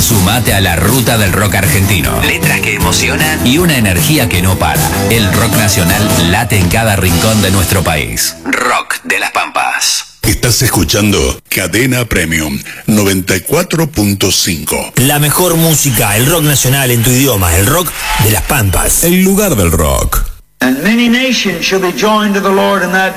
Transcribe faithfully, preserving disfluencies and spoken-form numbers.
Sumate a la ruta del rock argentino. Letras que emocionan y una energía que no para. El rock nacional late en cada rincón de nuestro país. Rock de las Pampas. Estás escuchando Cadena Premium noventa y cuatro punto cinco. La mejor música, el rock nacional en tu idioma, el rock de las Pampas. El lugar del rock. And many nations shall be joined to the Lord in that